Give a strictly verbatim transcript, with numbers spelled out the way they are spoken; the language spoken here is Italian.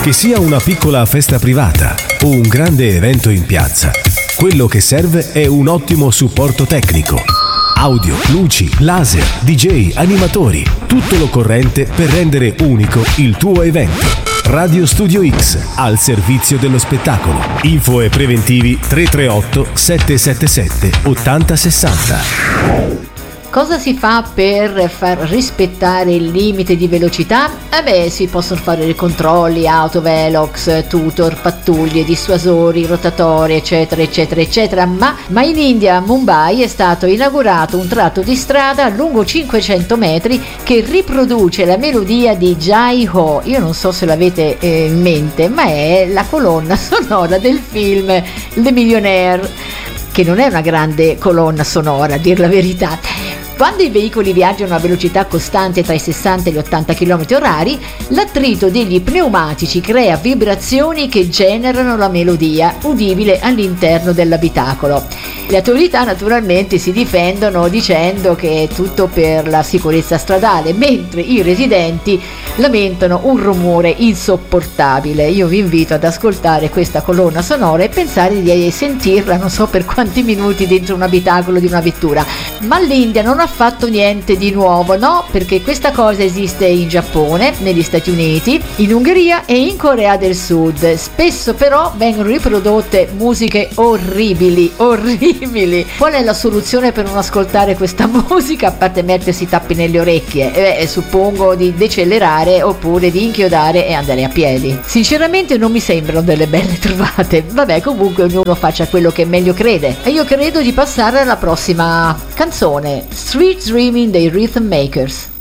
Che sia una piccola festa privata o un grande evento in piazza, quello che serve è un ottimo supporto tecnico. Audio, luci, laser, D J, animatori, tutto l'occorrente per rendere unico il tuo evento. Radio Studio X, al servizio dello spettacolo. Info e preventivi tre tre otto sette sette sette otto zero sei zero. Cosa si fa per far rispettare il limite di velocità? Eh beh, si possono fare dei controlli, autovelox, tutor, pattuglie, dissuasori, rotatori, eccetera, eccetera, eccetera, ma, ma in India, a Mumbai, è stato inaugurato un tratto di strada lungo cinquecento metri che riproduce la melodia di Jai Ho. Io non so se l'avete eh, in mente, ma è la colonna sonora del film Le Millionaire, che non è una grande colonna sonora, a dir la verità. Quando i veicoli viaggiano a velocità costante tra i sessanta e gli ottanta chilometri orari, l'attrito degli pneumatici crea vibrazioni che generano la melodia udibile all'interno dell'abitacolo. Le autorità naturalmente si difendono dicendo che è tutto per la sicurezza stradale, mentre i residenti lamentano un rumore insopportabile. Io vi invito ad ascoltare questa colonna sonora e pensare di sentirla non so per quanti minuti dentro un abitacolo di una vettura. Ma l'India non ha fatto niente di nuovo, no, perché questa cosa esiste in Giappone, negli Stati Uniti, in Ungheria e in Corea del Sud. Spesso però vengono riprodotte musiche orribili, orribili. Qual è la soluzione per non ascoltare questa musica, a parte mettersi i tappi nelle orecchie? Eh, suppongo di decelerare oppure di inchiodare e andare a piedi. Sinceramente non mi sembrano delle belle trovate. Vabbè, comunque ognuno faccia quello che meglio crede. E io credo di passare alla prossima canzone, Street Dreaming dei Rhythm Makers.